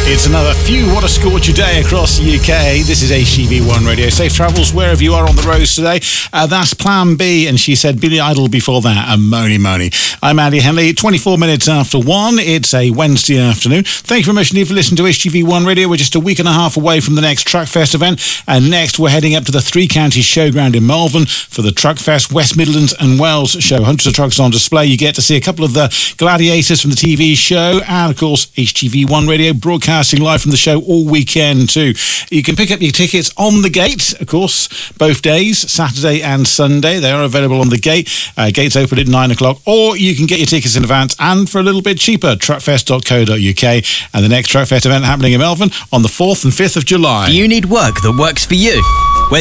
It's another Phew, what a scorcher day across the UK. This is HTV1 Radio. Safe travels wherever you are on the roads today. That's Plan B, and she said Billy Idol before that, and Mony Mony. I'm Andy Henley, 24 minutes after 1. It's a Wednesday afternoon. Thank you very much indeed for listening to HTV1 Radio. We're just a week and a half away from the next Truckfest event, and next we're heading up to the Three Counties Showground in Malvern for the Truckfest West Midlands and Wales show. Hundreds of trucks on display. You get to see a couple of the gladiators from the TV show, and of course HTV1 Radio broadcasting live from the show all weekend too. You can pick up your tickets on the gate, of course, both days, Saturday and Sunday. They are available on the gate. Gates open at 9 o'clock, or you can get your tickets in advance and for a little bit cheaper, truckfest.co.uk. And the next Truckfest event happening in Melbourne on the 4th and 5th of July. You need work that works for you.